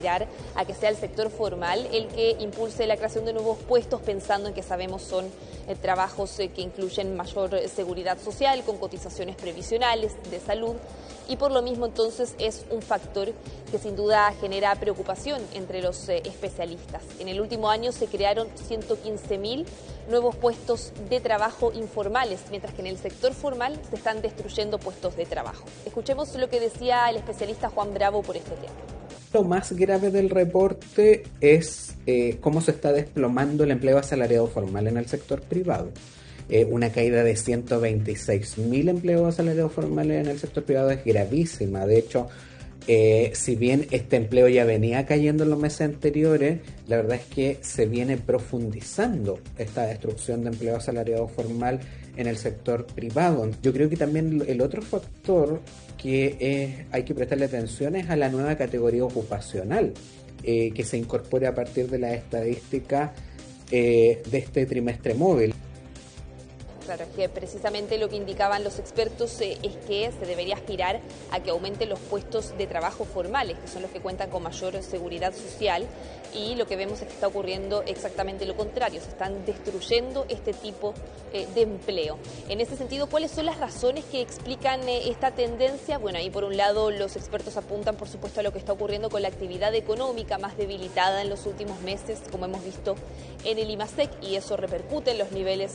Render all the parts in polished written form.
a que sea el sector formal el que impulse la creación de nuevos puestos, pensando en que sabemos son trabajos que incluyen mayor seguridad social, con cotizaciones previsionales, de salud, y por lo mismo entonces es un factor que sin duda genera preocupación entre los especialistas. En el último año se crearon 115.000 nuevos puestos de trabajo informales, mientras que en el sector formal se están destruyendo puestos de trabajo. Escuchemos lo que decía el especialista Juan Bravo por este tema. Lo más grave del reporte es cómo se está desplomando el empleo asalariado formal en el sector privado. Una caída de 126.000 empleos asalariados formales en el sector privado es gravísima. De hecho, si bien este empleo ya venía cayendo en los meses anteriores, la verdad es que se viene profundizando esta destrucción de empleo asalariado formal en el sector privado. Yo creo que también el otro factor que hay que prestarle atención es a la nueva categoría ocupacional que se incorpora a partir de la estadística de este trimestre móvil. Claro, es que precisamente lo que indicaban los expertos es que se debería aspirar a que aumenten los puestos de trabajo formales, que son los que cuentan con mayor seguridad social, y lo que vemos es que está ocurriendo exactamente lo contrario, se están destruyendo este tipo de empleo. En ese sentido, ¿cuáles son las razones que explican esta tendencia? Bueno, ahí por un lado los expertos apuntan por supuesto a lo que está ocurriendo con la actividad económica más debilitada en los últimos meses, como hemos visto en el IMASEC, y eso repercute en los niveles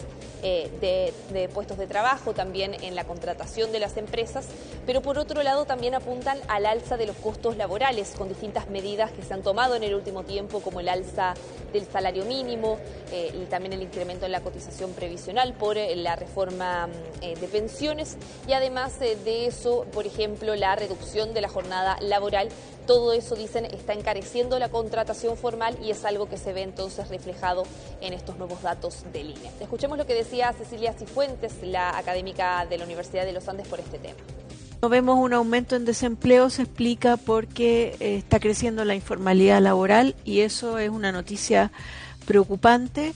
de puestos de trabajo, también en la contratación de las empresas, pero por otro lado también apuntan al alza de los costos laborales con distintas medidas que se han tomado en el último tiempo, como el alza del salario mínimo y también el incremento en la cotización previsional por la reforma de pensiones, y además de eso, por ejemplo, la reducción de la jornada laboral. Todo eso, dicen, está encareciendo la contratación formal y es algo que se ve entonces reflejado en estos nuevos datos del INE. Escuchemos lo que decía Cecilia Cifuentes, la académica de la Universidad de los Andes, por este tema. No vemos un aumento en desempleo, se explica porque está creciendo la informalidad laboral, y eso es una noticia preocupante.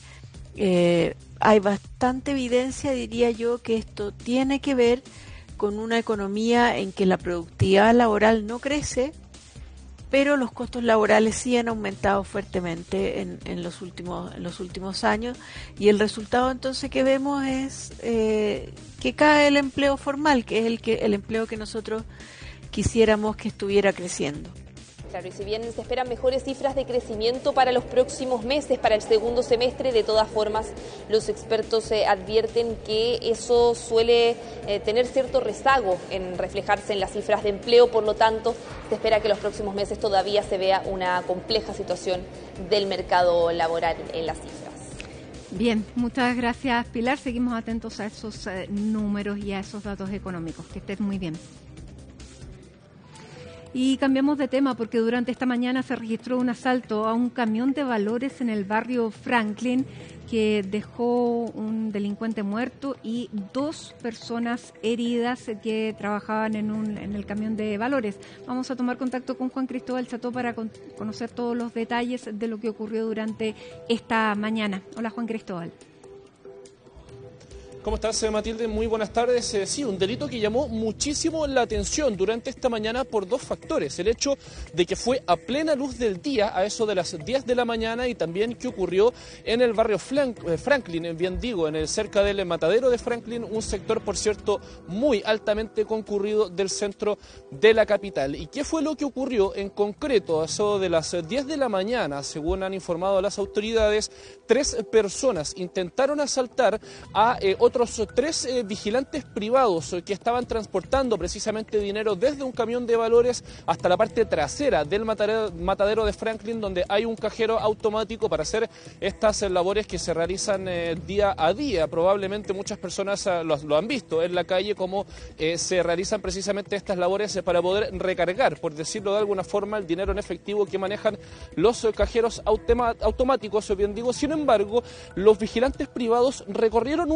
Hay bastante evidencia, diría yo, que esto tiene que ver con una economía en que la productividad laboral no crece, pero los costos laborales sí han aumentado fuertemente en los últimos años, y el resultado entonces que vemos es que cae el empleo formal, que es el empleo que nosotros quisiéramos que estuviera creciendo. Claro, y si bien se esperan mejores cifras de crecimiento para los próximos meses, para el segundo semestre, de todas formas los expertos advierten que eso suele tener cierto rezago en reflejarse en las cifras de empleo, por lo tanto se espera que los próximos meses todavía se vea una compleja situación del mercado laboral en las cifras. Bien, muchas gracias, Pilar. Seguimos atentos a esos números y a esos datos económicos. Que estés muy bien. Y cambiamos de tema porque durante esta mañana se registró un asalto a un camión de valores en el barrio Franklin que dejó un delincuente muerto y 2 personas heridas que trabajaban en el camión de valores. Vamos a tomar contacto con Juan Cristóbal Cható para conocer todos los detalles de lo que ocurrió durante esta mañana. Hola, Juan Cristóbal. ¿Cómo estás, Matilde? Muy buenas tardes. Sí, un delito que llamó muchísimo la atención durante esta mañana por 2 factores. El hecho de que fue a plena luz del día, a eso de las 10 de la mañana, y también que ocurrió en el barrio Franklin, bien digo, cerca del matadero de Franklin, un sector, por cierto, muy altamente concurrido del centro de la capital. ¿Y qué fue lo que ocurrió en concreto? A eso de las 10 de la mañana, según han informado las autoridades, 3 personas intentaron asaltar a otros 3 vigilantes privados que estaban transportando precisamente dinero desde un camión de valores hasta la parte trasera del matadero de Franklin, donde hay un cajero automático para hacer estas labores que se realizan día a día. Probablemente muchas personas lo han visto en la calle, como se realizan precisamente estas labores para poder recargar, por decirlo de alguna forma, el dinero en efectivo que manejan los cajeros automáticos, bien digo. Sin embargo, los vigilantes privados recorrieron un trayecto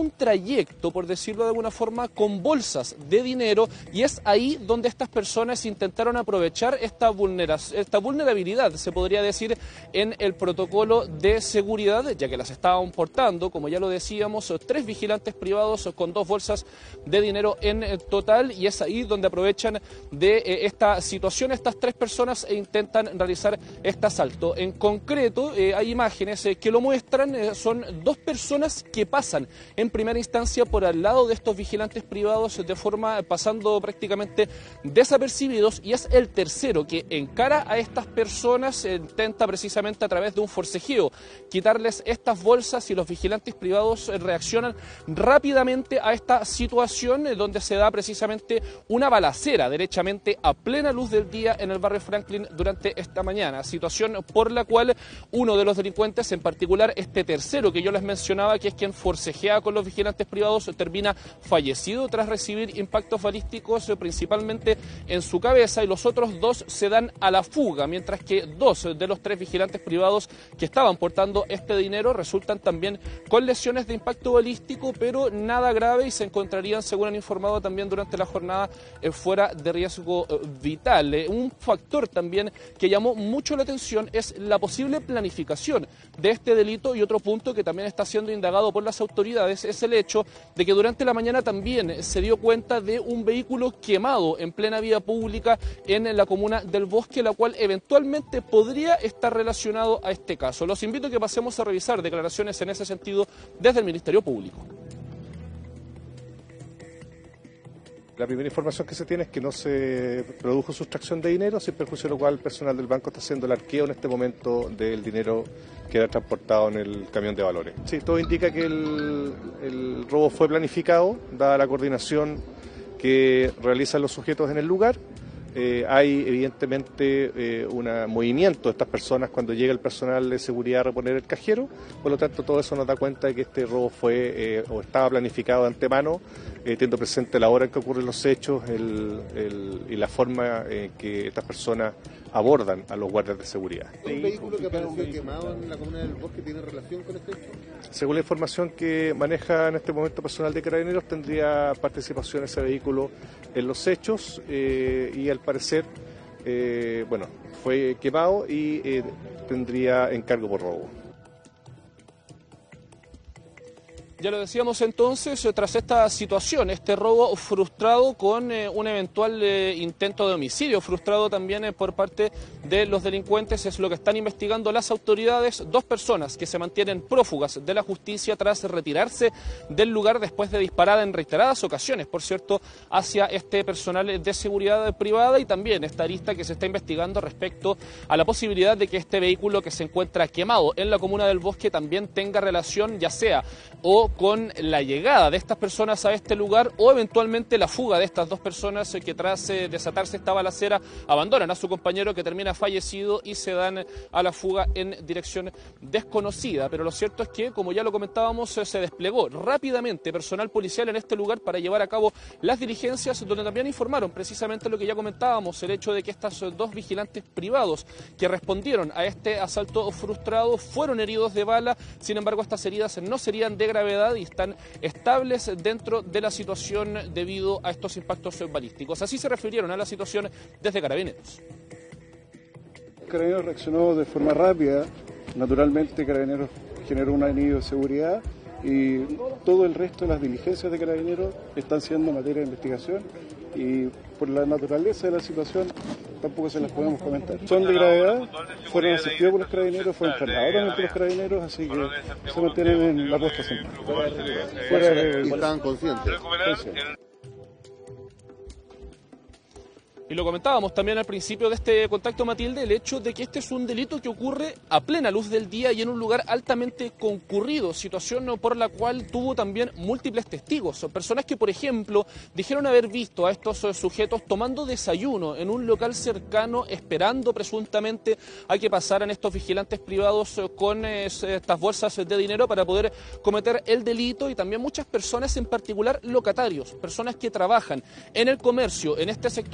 trayecto, por decirlo de alguna forma, con bolsas de dinero, y es ahí donde estas personas intentaron aprovechar esta vulnerabilidad, se podría decir, en el protocolo de seguridad, ya que las estaban portando, como ya lo decíamos, 3 vigilantes privados con 2 bolsas de dinero en total, y es ahí donde aprovechan de esta situación estas 3 personas e intentan realizar este asalto. En concreto, hay imágenes que lo muestran, son 2 personas que pasan en primera instancia por al lado de estos vigilantes privados de forma pasando prácticamente desapercibidos, y es el tercero que encara a estas personas, intenta precisamente a través de un forcejeo quitarles estas bolsas, y los vigilantes privados reaccionan rápidamente a esta situación, donde se da precisamente una balacera derechamente a plena luz del día en el barrio Franklin durante esta mañana, situación por la cual uno de los delincuentes, en particular este tercero que yo les mencionaba, que es quien forcejea con los vigilantes privados, termina fallecido tras recibir impactos balísticos principalmente en su cabeza, y los otros 2 se dan a la fuga, mientras que 2 de los 3 vigilantes privados que estaban portando este dinero resultan también con lesiones de impacto balístico, pero nada grave, y se encontrarían, según han informado también durante la jornada, fuera de riesgo vital. Un factor también que llamó mucho la atención es la posible planificación de este delito, y otro punto que también está siendo indagado por las autoridades es el hecho de que durante la mañana también se dio cuenta de un vehículo quemado en plena vía pública en la comuna del Bosque, la cual eventualmente podría estar relacionado a este caso. Los invito a que pasemos a revisar declaraciones en ese sentido desde el Ministerio Público. La primera información que se tiene es que no se produjo sustracción de dinero, sin perjuicio de lo cual el personal del banco está haciendo el arqueo en este momento del dinero que era transportado en el camión de valores. Sí, todo indica que el robo fue planificado, dada la coordinación que realizan los sujetos en el lugar. Hay evidentemente un movimiento de estas personas cuando llega el personal de seguridad a reponer el cajero, por lo tanto todo eso nos da cuenta de que este robo fue o estaba planificado de antemano, teniendo presente la hora en que ocurren los hechos y la forma en que estas personas abordan a los guardias de seguridad. ¿Un vehículo que apareció quemado en la comuna del Bosque tiene relación con este hecho? Según la información que maneja en este momento personal de Carabineros, tendría participación ese vehículo en los hechos y al parecer, fue quemado y tendría encargo por robo. Ya lo decíamos entonces, tras esta situación, este robo frustrado con un eventual intento de homicidio, frustrado también por parte de los delincuentes, es lo que están investigando las autoridades. 2 personas que se mantienen prófugas de la justicia tras retirarse del lugar después de disparar en reiteradas ocasiones, por cierto, hacia este personal de seguridad privada, y también esta arista que se está investigando respecto a la posibilidad de que este vehículo que se encuentra quemado en la comuna del Bosque también tenga relación, ya sea o con la llegada de estas personas a este lugar o eventualmente la fuga de estas 2 personas que tras desatarse esta balacera abandonan a su compañero que termina fallecido y se dan a la fuga en dirección desconocida. Pero lo cierto es que, como ya lo comentábamos, se desplegó rápidamente personal policial en este lugar para llevar a cabo las diligencias, donde también informaron precisamente lo que ya comentábamos, el hecho de que estos 2 vigilantes privados que respondieron a este asalto frustrado fueron heridos de bala. Sin embargo, estas heridas no serían de gravedad y están estables dentro de la situación debido a estos impactos balísticos. Así se refirieron a la situación desde Carabineros. Carabineros reaccionó de forma rápida. Naturalmente, Carabineros generó un anillo de seguridad y todo el resto de las diligencias de Carabineros están siendo materia de investigación y por la naturaleza de la situación tampoco se las podemos comentar. Son de gravedad, fueron asistidos por los Carabineros, fueron trasladados también por los Carabineros, así que se mantienen en la puesta siempre. Fuera de... ¿Y estaban conscientes? Y lo comentábamos también al principio de este contacto, Matilde, el hecho de que este es un delito que ocurre a plena luz del día y en un lugar altamente concurrido, situación por la cual tuvo también múltiples testigos, personas que, por ejemplo, dijeron haber visto a estos sujetos tomando desayuno en un local cercano, esperando presuntamente a que pasaran estos vigilantes privados con estas bolsas de dinero para poder cometer el delito, y también muchas personas, en particular locatarios, personas que trabajan en el comercio en este sector del centro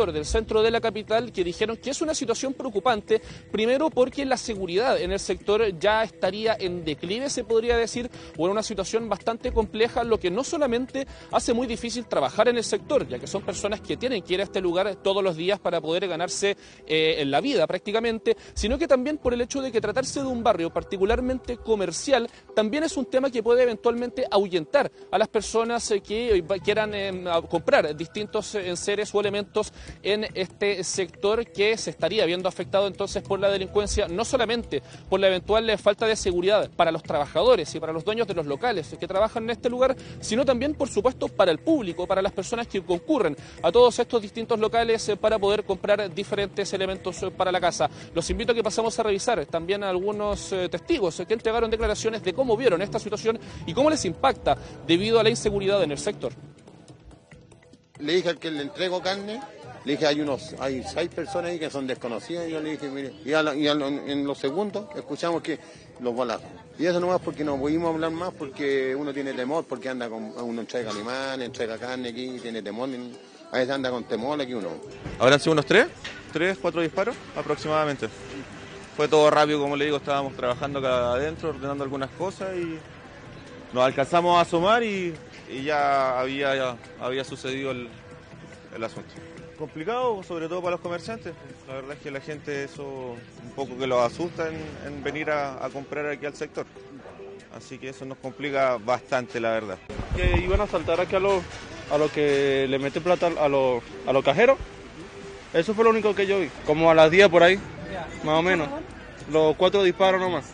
dentro de la capital que dijeron que es una situación preocupante, primero porque la seguridad en el sector ya estaría en declive, se podría decir, o en una situación bastante compleja, lo que no solamente hace muy difícil trabajar en el sector, ya que son personas que tienen que ir a este lugar todos los días para poder ganarse en la vida prácticamente, sino que también por el hecho de que tratarse de un barrio particularmente comercial, también es un tema que puede eventualmente ahuyentar a las personas que quieran comprar distintos enseres o elementos en este sector, que se estaría viendo afectado entonces por la delincuencia, no solamente por la eventual falta de seguridad para los trabajadores y para los dueños de los locales que trabajan en este lugar, sino también, por supuesto, para el público, para las personas que concurren a todos estos distintos locales para poder comprar diferentes elementos para la casa. Los invito a que pasemos a revisar también a algunos testigos que entregaron declaraciones de cómo vieron esta situación y cómo les impacta debido a la inseguridad en el sector. Le dije al que le entrego carne, le dije hay 6 personas ahí que son desconocidas, y yo le dije, mire, en los segundos escuchamos que los balazos. Y eso nomás porque no pudimos hablar más, porque uno tiene temor, porque uno entrega alemán, entrega carne aquí, tiene temor, a veces anda con temor aquí uno. ¿Habrán sido unos 4 disparos aproximadamente? Fue todo rápido, como le digo, estábamos trabajando acá adentro, ordenando algunas cosas y nos alcanzamos a asomar y ya había sucedido el asunto. Complicado, sobre todo para los comerciantes. La verdad es que la gente eso un poco que los asusta en venir a comprar aquí al sector. Así que eso nos complica bastante, la verdad. Que iban a asaltar aquí a los que le meten plata a los cajeros. Eso fue lo único que yo vi. Como a las 10 por ahí, más o menos. Los 4 disparos nomás.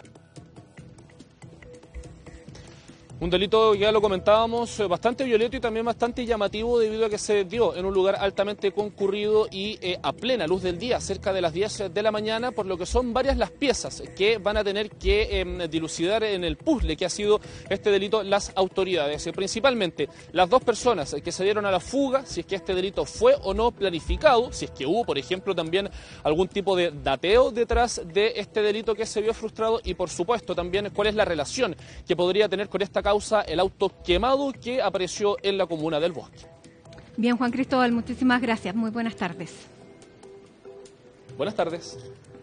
Un delito, ya lo comentábamos, bastante violento y también bastante llamativo debido a que se dio en un lugar altamente concurrido y a plena luz del día, cerca de las 10 de la mañana, por lo que son varias las piezas que van a tener que dilucidar en el puzzle que ha sido este delito las autoridades. Principalmente las 2 personas que se dieron a la fuga, si es que este delito fue o no planificado, si es que hubo, por ejemplo, también algún tipo de dateo detrás de este delito que se vio frustrado y, por supuesto, también cuál es la relación que podría tener con esta causa el auto quemado que apareció en la comuna del Bosque. Bien, Juan Cristóbal, muchísimas gracias. Muy buenas tardes. Buenas tardes.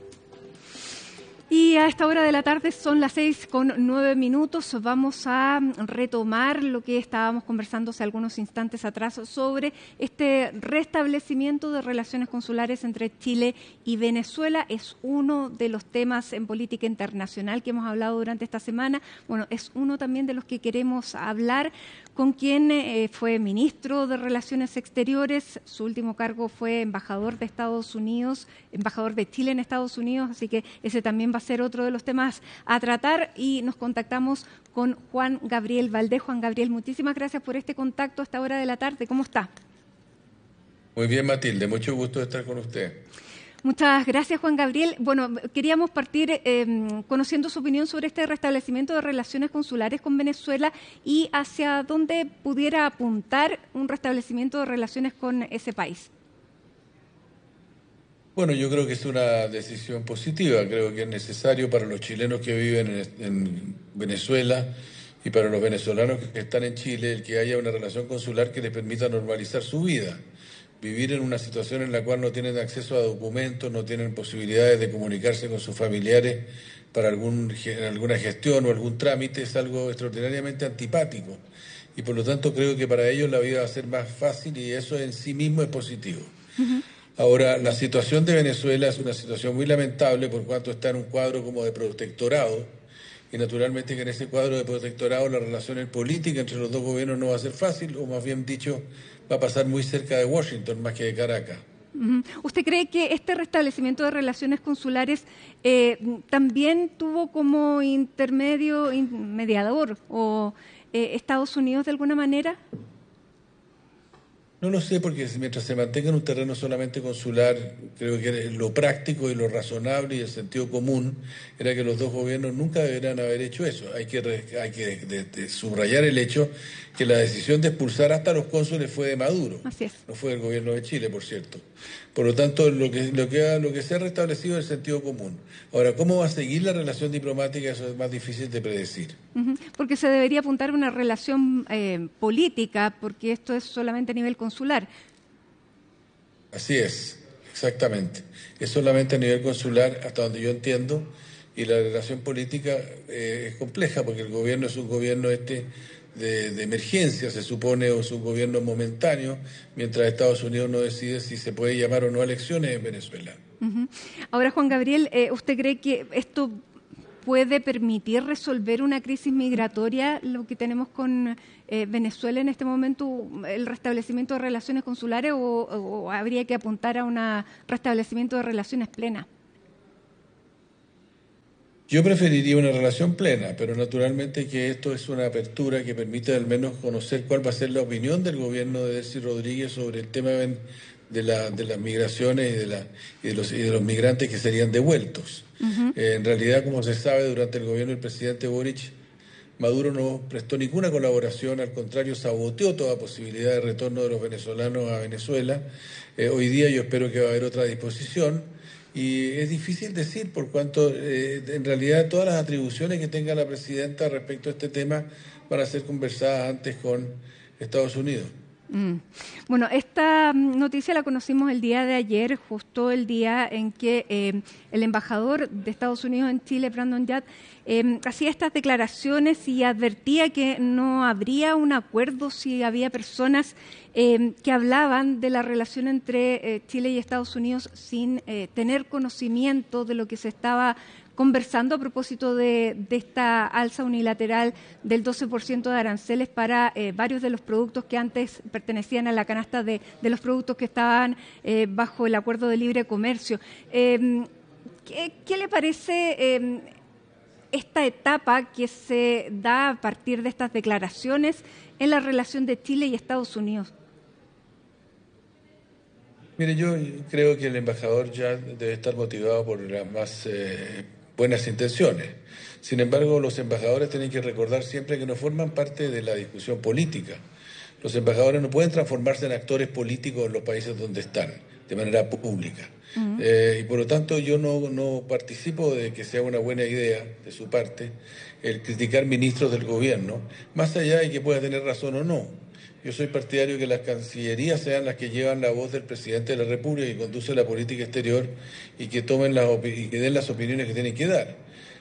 Y a esta hora de la tarde son las 6:09. Vamos a retomar lo que estábamos conversando hace algunos instantes atrás sobre este restablecimiento de relaciones consulares entre Chile y Venezuela. Es uno de los temas en política internacional que hemos hablado durante esta semana. Bueno, es uno también de los que queremos hablar con quien fue ministro de Relaciones Exteriores. Su último cargo fue embajador de Estados Unidos, embajador de Chile en Estados Unidos, así que ese también va a ser otro de los temas a tratar y nos contactamos con Juan Gabriel Valdés. Juan Gabriel, muchísimas gracias por este contacto a esta hora de la tarde. ¿Cómo está? Muy bien, Matilde, mucho gusto de estar con usted. Muchas gracias, Juan Gabriel. Bueno, queríamos partir conociendo su opinión sobre este restablecimiento de relaciones consulares con Venezuela y hacia dónde pudiera apuntar un restablecimiento de relaciones con ese país. Bueno, yo creo que es una decisión positiva. Creo que es necesario para los chilenos que viven en Venezuela y para los venezolanos que están en Chile el que haya una relación consular que les permita normalizar su vida. Vivir en una situación en la cual no tienen acceso a documentos, no tienen posibilidades de comunicarse con sus familiares para alguna gestión o algún trámite es algo extraordinariamente antipático. Y por lo tanto creo que para ellos la vida va a ser más fácil y eso en sí mismo es positivo. Ahora, la situación de Venezuela es una situación muy lamentable por cuanto está en un cuadro como de protectorado y naturalmente que en ese cuadro de protectorado la relación política entre los dos gobiernos no va a ser fácil, o más bien dicho, va a pasar muy cerca de Washington más que de Caracas. ¿Usted cree que este restablecimiento de relaciones consulares también tuvo como mediador o Estados Unidos de alguna manera? No lo sé, porque mientras se mantenga en un terreno solamente consular, creo que lo práctico y lo razonable y el sentido común era que los dos gobiernos nunca deberían haber hecho eso. Hay que subrayar el hecho que la decisión de expulsar hasta los cónsules fue de Maduro. Así es. No fue del gobierno de Chile, por cierto. Por lo tanto, lo que se ha restablecido es el sentido común. Ahora, ¿cómo va a seguir la relación diplomática? Eso es más difícil de predecir. Porque se debería apuntar a una relación política, porque esto es solamente a nivel consular. Así es. exactamente. Es solamente a nivel consular, hasta donde yo entiendo, y la relación política es compleja, porque el gobierno es un gobierno de emergencia, se supone, o es un gobierno momentáneo, mientras Estados Unidos no decide si se puede llamar o no a elecciones en Venezuela. Uh-huh. Ahora, Juan Gabriel, ¿usted cree que esto puede permitir resolver una crisis migratoria, lo que tenemos con Venezuela en este momento, el restablecimiento de relaciones consulares, o habría que apuntar a un restablecimiento de relaciones plenas? Yo preferiría una relación plena, pero naturalmente que esto es una apertura que permite al menos conocer cuál va a ser la opinión del gobierno de Delcy Rodríguez sobre el tema de las migraciones y de los migrantes que serían devueltos. Uh-huh. En realidad, como se sabe, durante el gobierno del presidente Boric, Maduro no prestó ninguna colaboración, al contrario, saboteó toda posibilidad de retorno de los venezolanos a Venezuela. Hoy día yo espero que va a haber otra disposición. Y es difícil decir por cuanto en realidad todas las atribuciones que tenga la presidenta respecto a este tema van a ser conversadas antes con Estados Unidos. Bueno, esta noticia la conocimos el día de ayer, justo el día en que el embajador de Estados Unidos en Chile, Brandon Yard, hacía estas declaraciones y advertía que no habría un acuerdo si había personas que hablaban de la relación entre Chile y Estados Unidos sin tener conocimiento de lo que se estaba conversando a propósito de esta alza unilateral del 12% de aranceles para varios de los productos que antes pertenecían a la canasta de los productos que estaban bajo el acuerdo de libre comercio. ¿Qué le parece esta etapa que se da a partir de estas declaraciones en la relación de Chile y Estados Unidos? Mire, yo creo que el embajador ya debe estar motivado por las más buenas intenciones. Sin embargo, los embajadores tienen que recordar siempre que no forman parte de la discusión política. Los embajadores no pueden transformarse en actores políticos en los países donde están, de manera pública. Uh-huh. Y por lo tanto yo no participo de que sea una buena idea de su parte el criticar ministros del gobierno, más allá de que pueda tener razón o no. Yo soy partidario de que las cancillerías sean las que llevan la voz del presidente de la República y conduce la política exterior y que tomen y que den las opiniones que tienen que dar.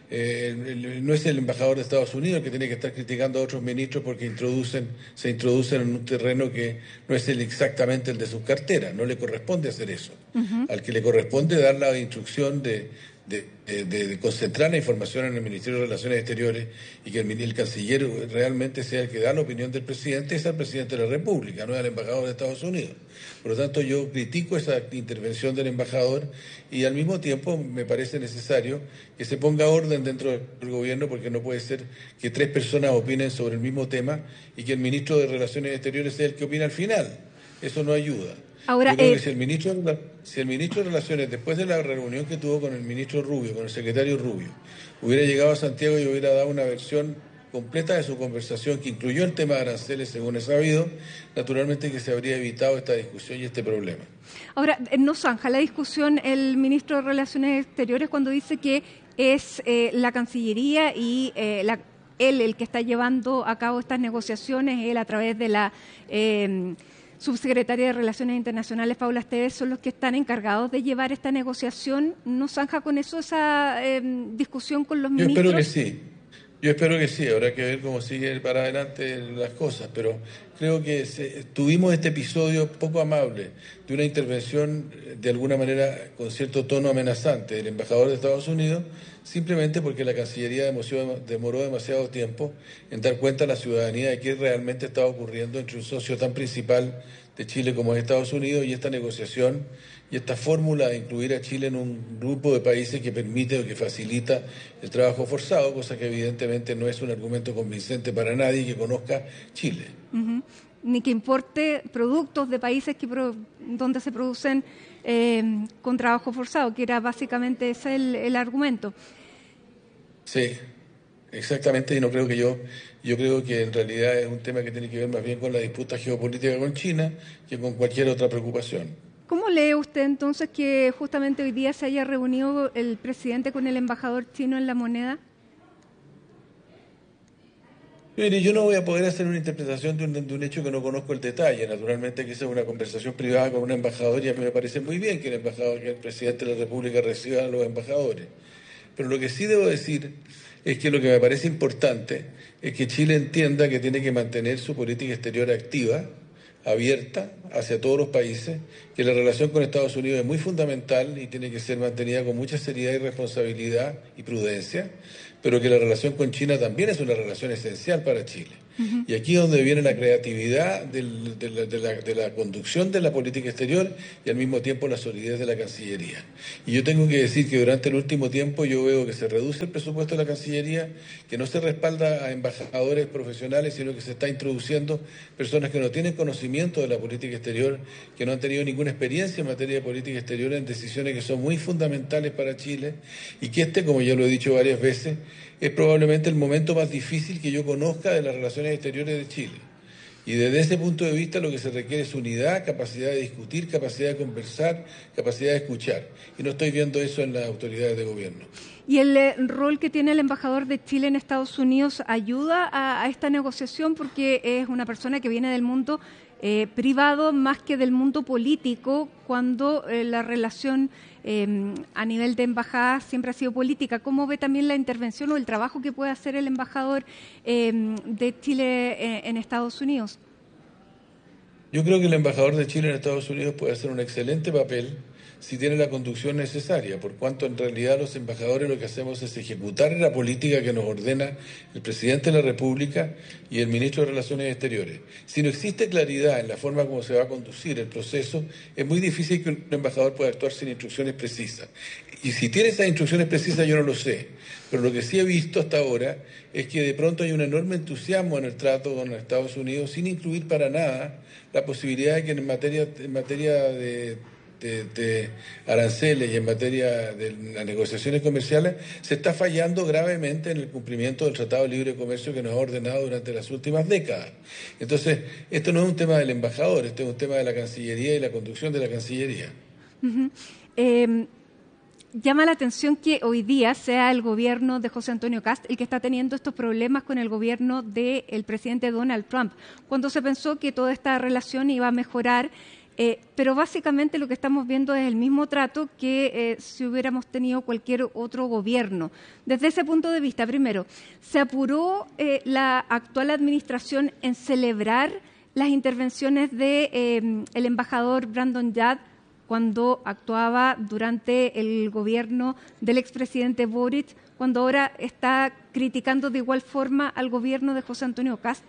No es el embajador de Estados Unidos el que tiene que estar criticando a otros ministros porque se introducen en un terreno que no es exactamente el de sus carteras. No le corresponde hacer eso. Uh-huh. Al que le corresponde dar la instrucción de concentrar la información en el Ministerio de Relaciones Exteriores y que el canciller realmente sea el que da la opinión del presidente, es el presidente de la República, no es el embajador de Estados Unidos. Por lo tanto, yo critico esa intervención del embajador y al mismo tiempo me parece necesario que se ponga orden dentro del gobierno, porque no puede ser que 3 personas opinen sobre el mismo tema y que el ministro de Relaciones Exteriores sea el que opina al final. Eso no ayuda. Ahora, yo creo que si el ministro de Relaciones, después de la reunión que tuvo con el ministro Rubio, con el secretario Rubio, hubiera llegado a Santiago y hubiera dado una versión completa de su conversación que incluyó el tema de aranceles, según es sabido, naturalmente que se habría evitado esta discusión y este problema. Ahora, no zanja la discusión el ministro de Relaciones Exteriores cuando dice que es la Cancillería y él el que está llevando a cabo estas negociaciones, él a través de la subsecretaria de Relaciones Internacionales, Paula Esteves, son los que están encargados de llevar esta negociación. ¿No zanja con eso esa discusión con los ministros? Yo espero que sí, habrá que ver cómo sigue para adelante las cosas, pero creo que tuvimos este episodio poco amable de una intervención de alguna manera con cierto tono amenazante del embajador de Estados Unidos, simplemente porque la Cancillería demoró demasiado tiempo en dar cuenta a la ciudadanía de qué realmente estaba ocurriendo entre un socio tan principal de Chile como es Estados Unidos y esta negociación y esta fórmula de incluir a Chile en un grupo de países que permite o que facilita el trabajo forzado, cosa que evidentemente no es un argumento convincente para nadie que conozca Chile. Uh-huh. Ni que importe productos de países donde se producen con trabajo forzado, que era básicamente ese el argumento. Sí, exactamente, y no creo que yo creo que en realidad es un tema que tiene que ver más bien con la disputa geopolítica con China que con cualquier otra preocupación. ¿Cómo lee usted entonces que justamente hoy día se haya reunido el presidente con el embajador chino en La Moneda? Mire, yo no voy a poder hacer una interpretación de un hecho que no conozco el detalle. Naturalmente que esa es una conversación privada con un embajador y a mí me parece muy bien que el presidente de la República reciba a los embajadores. Pero lo que sí debo decir es que lo que me parece importante es que Chile entienda que tiene que mantener su política exterior activa, abierta hacia todos los países, que la relación con Estados Unidos es muy fundamental y tiene que ser mantenida con mucha seriedad y responsabilidad y prudencia, pero que la relación con China también es una relación esencial para Chile. Y aquí es donde viene la creatividad de la conducción de la política exterior y al mismo tiempo la solidez de la Cancillería. Y yo tengo que decir que durante el último tiempo yo veo que se reduce el presupuesto de la Cancillería, que no se respalda a embajadores profesionales, sino que se está introduciendo personas que no tienen conocimiento de la política exterior, que no han tenido ninguna experiencia en materia de política exterior en decisiones que son muy fundamentales para Chile y que como ya lo he dicho varias veces, es probablemente el momento más difícil que yo conozca de las relaciones exteriores de Chile. Y desde ese punto de vista lo que se requiere es unidad, capacidad de discutir, capacidad de conversar, capacidad de escuchar. Y no estoy viendo eso en las autoridades de gobierno. ¿Y el rol que tiene el embajador de Chile en Estados Unidos ayuda a esta negociación? Porque es una persona que viene del mundo privado más que del mundo político, cuando la relación a nivel de embajada siempre ha sido política. ¿Cómo ve también la intervención o el trabajo que puede hacer el embajador de Chile en Estados Unidos? Yo creo que el embajador de Chile en Estados Unidos puede hacer un excelente papel si tiene la conducción necesaria, por cuanto en realidad los embajadores lo que hacemos es ejecutar la política que nos ordena el presidente de la República y el ministro de Relaciones Exteriores. Si no existe claridad en la forma como se va a conducir el proceso, es muy difícil que un embajador pueda actuar sin instrucciones precisas. Y si tiene esas instrucciones precisas yo no lo sé, pero lo que sí he visto hasta ahora es que de pronto hay un enorme entusiasmo en el trato con Estados Unidos, sin incluir para nada la posibilidad de que en materia de aranceles y en materia de las negociaciones comerciales se está fallando gravemente en el cumplimiento del Tratado de Libre Comercio que nos ha ordenado durante las últimas décadas. Entonces, esto no es un tema del embajador, este es un tema de la Cancillería y la conducción de la Cancillería. Llama la atención que hoy día sea el gobierno de José Antonio Kast el que está teniendo estos problemas con el gobierno del presidente Donald Trump, cuando se pensó que toda esta relación iba a mejorar. Pero básicamente lo que estamos viendo es el mismo trato que si hubiéramos tenido cualquier otro gobierno. Desde ese punto de vista, primero, ¿se apuró la actual administración en celebrar las intervenciones de el embajador Brandon Yard cuando actuaba durante el gobierno del expresidente Boric, cuando ahora está criticando de igual forma al gobierno de José Antonio Kast?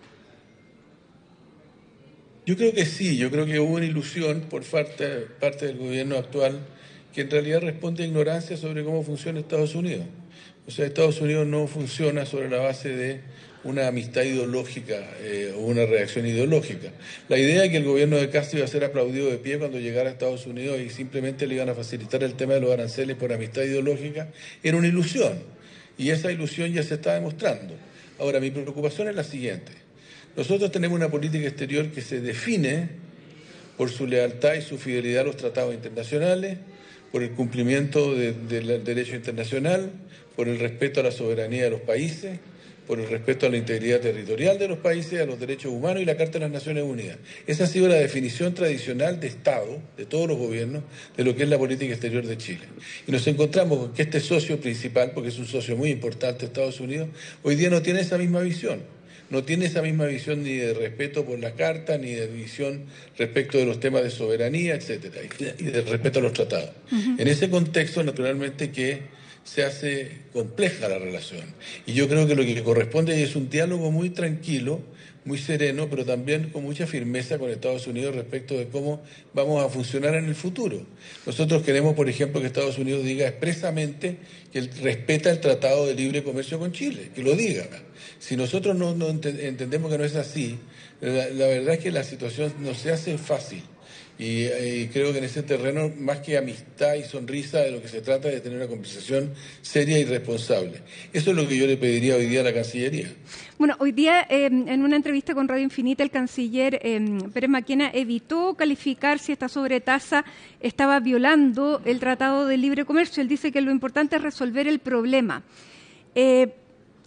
Yo creo que sí, yo creo que hubo una ilusión por parte del gobierno actual que en realidad responde a ignorancia sobre cómo funciona Estados Unidos. O sea, Estados Unidos no funciona sobre la base de una amistad ideológica o una reacción ideológica. La idea de que el gobierno de Castro iba a ser aplaudido de pie cuando llegara a Estados Unidos y simplemente le iban a facilitar el tema de los aranceles por amistad ideológica era una ilusión. Y esa ilusión ya se está demostrando. Ahora, mi preocupación es la siguiente. Nosotros tenemos una política exterior que se define por su lealtad y su fidelidad a los tratados internacionales, por el cumplimiento del derecho internacional, por el respeto a la soberanía de los países, por el respeto a la integridad territorial de los países, a los derechos humanos y la Carta de las Naciones Unidas. Esa ha sido la definición tradicional de Estado, de todos los gobiernos, de lo que es la política exterior de Chile. Y nos encontramos con que este socio principal, porque es un socio muy importante, Estados Unidos, hoy día no tiene esa misma visión. No tiene esa misma visión ni de respeto por la Carta, ni de visión respecto de los temas de soberanía, etcétera, y de respeto a los tratados. En ese contexto, naturalmente, que se hace compleja la relación. Y yo creo que lo que corresponde es un diálogo muy tranquilo, muy sereno, pero también con mucha firmeza con Estados Unidos respecto de cómo vamos a funcionar en el futuro. Nosotros queremos, por ejemplo, que Estados Unidos diga expresamente que respeta el Tratado de Libre Comercio con Chile, que lo diga. Si nosotros no entendemos que no es así, la verdad es que la situación no se hace fácil. Y creo que en ese terreno, más que amistad y sonrisa, de lo que se trata es de tener una conversación seria y responsable. Eso es lo que yo le pediría hoy día a la Cancillería. Bueno, hoy día en una entrevista con Radio Infinita el canciller Pérez Maquena evitó calificar si esta sobretasa estaba violando el Tratado de Libre Comercio. Él dice que lo importante es resolver el problema.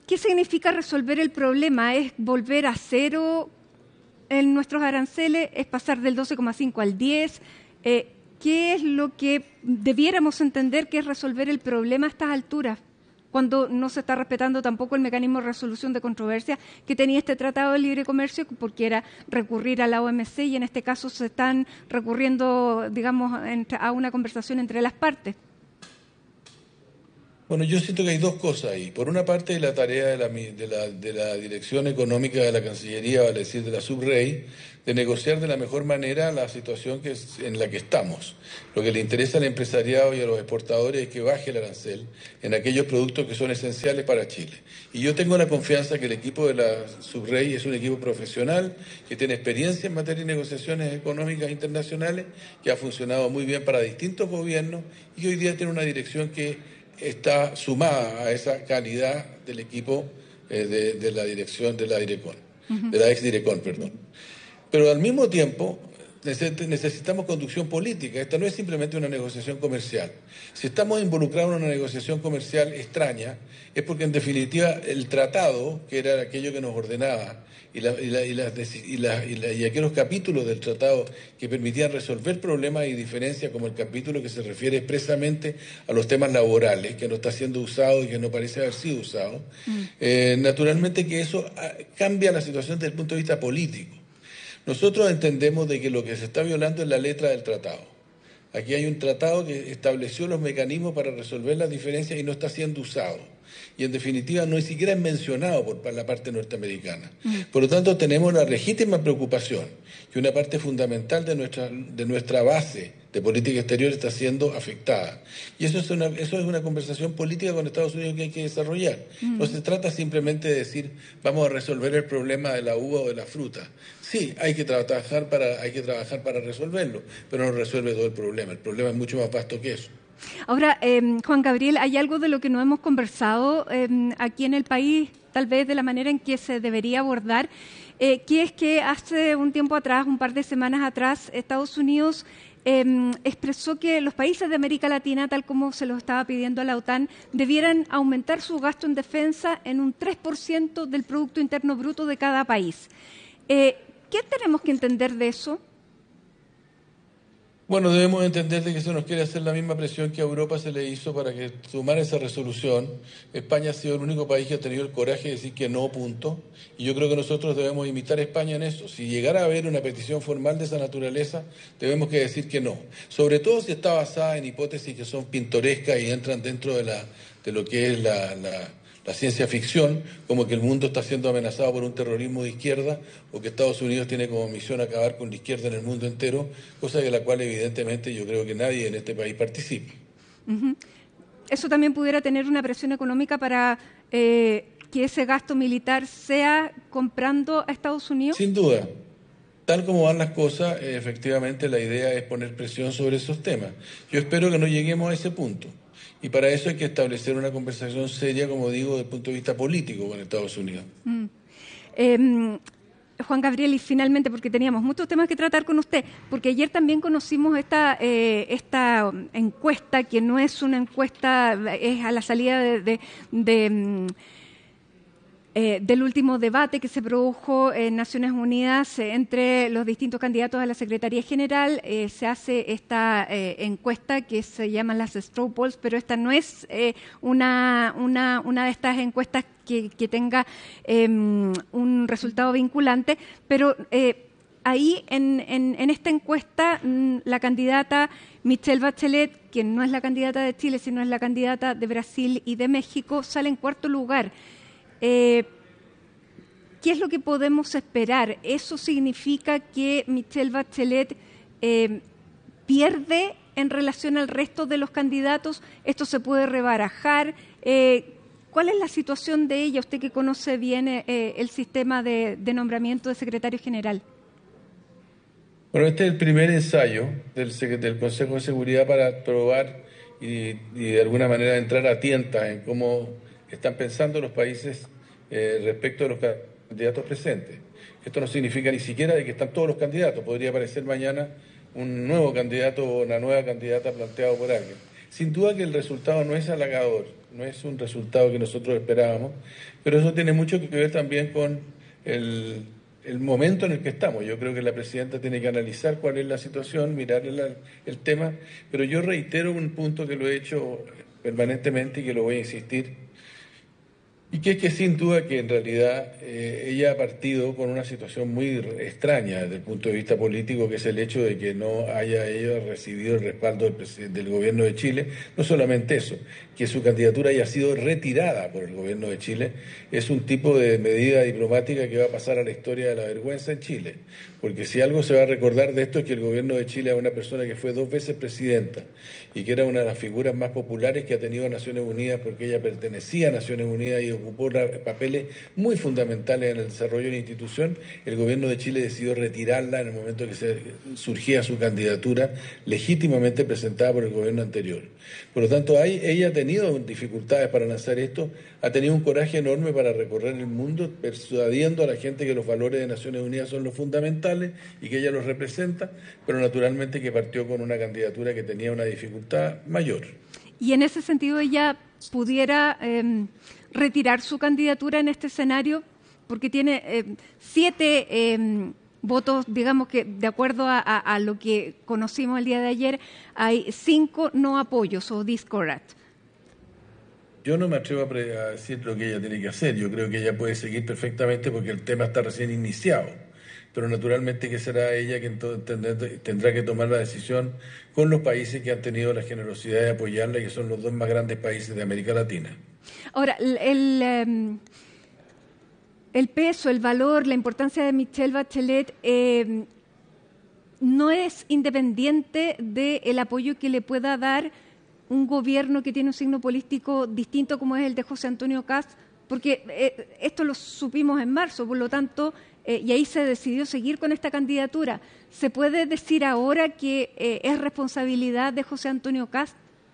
¿Qué significa resolver el problema? ¿Es volver a cero en nuestros aranceles? ¿Es pasar del 12,5 al 10? ¿Qué es lo que debiéramos entender que es resolver el problema a estas alturas, cuando no se está respetando tampoco el mecanismo de resolución de controversia que tenía este Tratado de Libre Comercio, porque era recurrir a la OMC, y en este caso se están recurriendo, digamos, a una conversación entre las partes? Bueno, yo siento que hay dos cosas ahí. Por una parte, la tarea de la Dirección Económica de la Cancillería, vale decir, de la Subrey, de negociar de la mejor manera la situación en la que estamos. Lo que le interesa al empresariado y a los exportadores es que baje el arancel en aquellos productos que son esenciales para Chile. Y yo tengo la confianza que el equipo de la Subrey es un equipo profesional, que tiene experiencia en materia de negociaciones económicas internacionales, que ha funcionado muy bien para distintos gobiernos y que hoy día tiene una dirección que está sumada a esa calidad del equipo de la dirección de la Direcon, de la ex-Direcon, perdón. Pero al mismo tiempo necesitamos conducción política. Esta no es simplemente una negociación comercial. Si estamos involucrados en una negociación comercial extraña, es porque en definitiva el tratado, que era aquello que nos ordenaba, y aquellos capítulos del tratado que permitían resolver problemas y diferencias, como el capítulo que se refiere expresamente a los temas laborales, que no está siendo usado y que no parece haber sido usado, naturalmente que eso cambia la situación desde el punto de vista político. Nosotros entendemos de que lo que se está violando es la letra del tratado. Aquí hay un tratado que estableció los mecanismos para resolver las diferencias y no está siendo usado. Y en definitiva no ni siquiera es mencionado por la parte norteamericana. Por lo tanto, tenemos la legítima preocupación que una parte fundamental de nuestra base de política exterior está siendo afectada. Y eso es una conversación política con Estados Unidos que hay que desarrollar. No se trata simplemente de decir vamos a resolver el problema de la uva o de la fruta. Sí, hay que trabajar para resolverlo, pero no resuelve todo el problema. El problema es mucho más vasto que eso. Ahora, Juan Gabriel, hay algo de lo que no hemos conversado aquí en el país, tal vez de la manera en que se debería abordar, que es que hace un tiempo atrás, un par de semanas atrás, Estados Unidos expresó que los países de América Latina, tal como se lo estaba pidiendo a la OTAN, debieran aumentar su gasto en defensa en un 3% del Producto Interno Bruto de cada país. ¿Qué tenemos que entender de eso? Bueno, debemos entender de que se nos quiere hacer la misma presión que a Europa se le hizo para que tomara esa resolución. España ha sido el único país que ha tenido el coraje de decir que no, punto. Y yo creo que nosotros debemos imitar a España en eso. Si llegara a haber una petición formal de esa naturaleza, debemos que decir que no. Sobre todo si está basada en hipótesis que son pintorescas y entran dentro de lo que es la ciencia ficción, como que el mundo está siendo amenazado por un terrorismo de izquierda o que Estados Unidos tiene como misión acabar con la izquierda en el mundo entero, cosa de la cual evidentemente yo creo que nadie en este país participa. ¿Eso también pudiera tener una presión económica para que ese gasto militar sea comprando a Estados Unidos? Sin duda. Tal como van las cosas, efectivamente la idea es poner presión sobre esos temas. Yo espero que no lleguemos a ese punto. Y para eso hay que establecer una conversación seria, como digo, desde el punto de vista político con Estados Unidos. Juan Gabriel, y finalmente, porque teníamos muchos temas que tratar con usted, porque ayer también conocimos esta encuesta, que no es una encuesta, es a la salida del último debate que se produjo en Naciones Unidas entre los distintos candidatos a la Secretaría General. Se hace esta encuesta que se llaman las straw polls, pero esta no es una de estas encuestas que tenga un resultado vinculante, pero ahí en esta encuesta la candidata Michelle Bachelet, que no es la candidata de Chile, sino es la candidata de Brasil y de México, sale en cuarto lugar. ¿Qué es lo que podemos esperar? ¿Eso significa que Michelle Bachelet pierde en relación al resto de los candidatos? ¿Esto se puede rebarajar? ¿Cuál es la situación de ella? Usted que conoce bien el sistema de nombramiento de secretario general. Bueno, este es el primer ensayo del Consejo de Seguridad para probar y de alguna manera entrar a tientas en cómo están pensando los países respecto de los candidatos presentes. Esto no significa ni siquiera de que están todos los candidatos. Podría aparecer mañana un nuevo candidato o una nueva candidata planteado por alguien. Sin duda que el resultado no es halagador, no es un resultado que nosotros esperábamos, pero eso tiene mucho que ver también con el momento en el que estamos. Yo creo que la presidenta tiene que analizar cuál es la situación, mirar el tema, pero yo reitero un punto que lo he hecho permanentemente y que lo voy a insistir, y que es que sin duda que en realidad ella ha partido con una situación muy extraña desde el punto de vista político, que es el hecho de que no haya ella recibido el respaldo del gobierno de Chile. No solamente eso, que su candidatura haya sido retirada por el gobierno de Chile, es un tipo de medida diplomática que va a pasar a la historia de la vergüenza en Chile. Porque si algo se va a recordar de esto es que el gobierno de Chile es una persona que fue 2 veces presidenta y que era una de las figuras más populares que ha tenido Naciones Unidas, porque ella pertenecía a Naciones Unidas y ocupó papeles muy fundamentales en el desarrollo de la institución. El gobierno de Chile decidió retirarla en el momento que surgía su candidatura legítimamente presentada por el gobierno anterior. Por lo tanto, ella ha tenido dificultades para lanzar esto, ha tenido un coraje enorme para recorrer el mundo persuadiendo a la gente que los valores de Naciones Unidas son los fundamentales y que ella los representa, pero naturalmente que partió con una candidatura que tenía una dificultad mayor. Y en ese sentido ella pudiera retirar su candidatura en este escenario, porque tiene 7 votos, digamos que de acuerdo a lo que conocimos el día de ayer, hay 5 no apoyos o discord. Yo no me atrevo a decir lo que ella tiene que hacer. Yo creo que ella puede seguir perfectamente porque el tema está recién iniciado. Pero naturalmente que será ella quien tendrá que tomar la decisión con los países que han tenido la generosidad de apoyarla, que son los 2 más grandes países de América Latina. Ahora, el peso, el valor, la importancia de Michelle Bachelet no es independiente del apoyo que le pueda dar un gobierno que tiene un signo político distinto como es el de José Antonio Kast, porque esto lo supimos en marzo, por lo tanto, y ahí se decidió seguir con esta candidatura. ¿Se puede decir ahora que es responsabilidad de José Antonio Kast?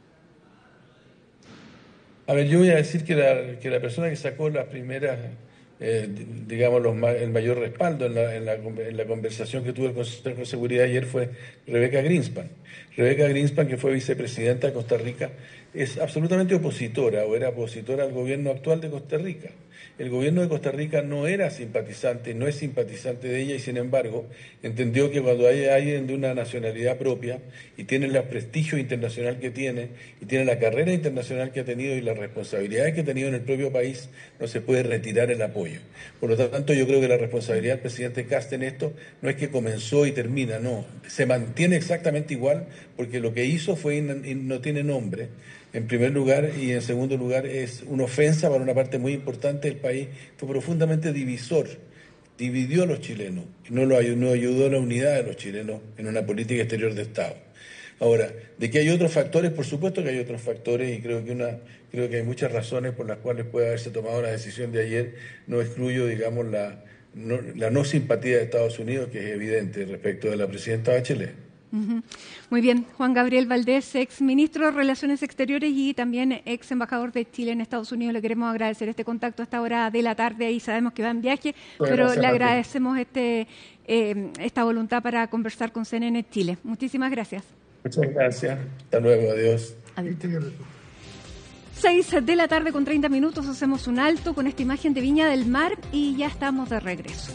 A ver, yo voy a decir que la persona que sacó las primeras, digamos, el mayor respaldo en la conversación que tuvo el Consejo de Seguridad ayer fue Rebeca Greenspan. Rebeca Greenspan, que fue vicepresidenta de Costa Rica, es absolutamente opositora o era opositora al gobierno actual de Costa Rica. El gobierno de Costa Rica no era simpatizante, no es simpatizante de ella y sin embargo entendió que cuando hay alguien de una nacionalidad propia y tiene el prestigio internacional que tiene y tiene la carrera internacional que ha tenido y las responsabilidades que ha tenido en el propio país, no se puede retirar el apoyo. Por lo tanto, yo creo que la responsabilidad del presidente Kast en esto no es que comenzó y termina, no, se mantiene exactamente igual porque lo que hizo no tiene nombre. En primer lugar, y en segundo lugar, es una ofensa para una parte muy importante del país. Fue profundamente divisor, dividió a los chilenos, no ayudó a la unidad de los chilenos en una política exterior de Estado. Ahora, de que hay otros factores, por supuesto que hay otros factores y creo que hay muchas razones por las cuales puede haberse tomado la decisión de ayer. No excluyo, digamos, la no simpatía de Estados Unidos, que es evidente respecto de la presidenta Bachelet. Muy bien, Juan Gabriel Valdés, ex ministro de Relaciones Exteriores y también ex embajador de Chile en Estados Unidos. Le queremos agradecer este contacto a esta hora de la tarde. Ahí sabemos que va en viaje, pero le agradecemos esta voluntad para conversar con CNN Chile. Muchísimas gracias. Muchas gracias. Hasta luego. Adiós. 6 de la tarde con 30 minutos. Hacemos un alto con esta imagen de Viña del Mar y ya estamos de regreso.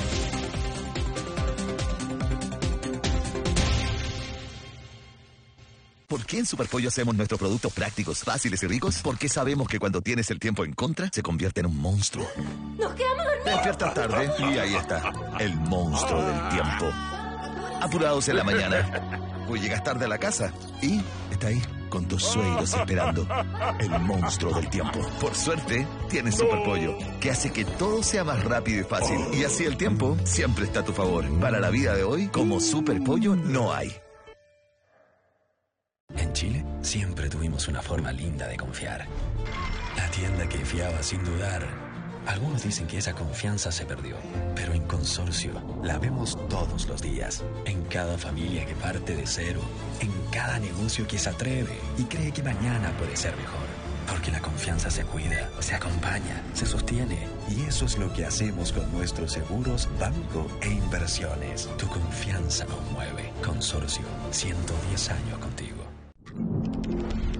¿Por qué en Superpollo hacemos nuestros productos prácticos, fáciles y ricos? Porque sabemos que cuando tienes el tiempo en contra, se convierte en un monstruo. ¡Nos quedamos dormidos! Te despiertas tarde y ahí está, el monstruo del tiempo. Apurados en la mañana. O llegas tarde a la casa y está ahí, con tus suegros esperando. El monstruo del tiempo. Por suerte, tienes Superpollo, que hace que todo sea más rápido y fácil. Y así el tiempo siempre está a tu favor. Para la vida de hoy, como Superpollo no hay. En Chile siempre tuvimos una forma linda de confiar. La tienda que fiaba sin dudar. Algunos dicen que esa confianza se perdió, pero en Consorcio la vemos todos los días. En cada familia que parte de cero, en cada negocio que se atreve y cree que mañana puede ser mejor. Porque la confianza se cuida, se acompaña, se sostiene. Y eso es lo que hacemos con nuestros seguros, banco e inversiones. Tu confianza nos mueve. Consorcio, 110 años contigo.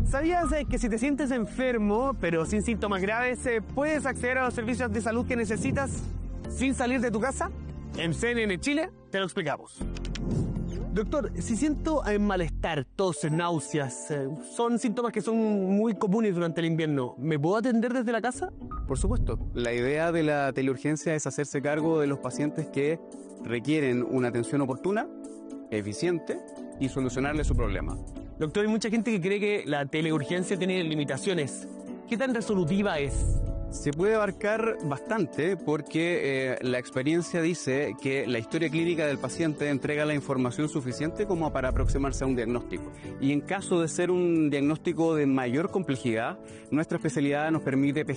¿Sabías que si te sientes enfermo, pero sin síntomas graves, puedes acceder a los servicios de salud que necesitas sin salir de tu casa? En CNN Chile te lo explicamos. Doctor, si siento malestar, tos, náuseas, son síntomas que son muy comunes durante el invierno, ¿me puedo atender desde la casa? Por supuesto. La idea de la teleurgencia es hacerse cargo de los pacientes que requieren una atención oportuna, eficiente y solucionarle su problema. Doctor, hay mucha gente que cree que la teleurgencia tiene limitaciones. ¿Qué tan resolutiva es? Se puede abarcar bastante porque la experiencia dice que la historia clínica del paciente entrega la información suficiente como para aproximarse a un diagnóstico. Y en caso de ser un diagnóstico de mayor complejidad, nuestra especialidad nos permite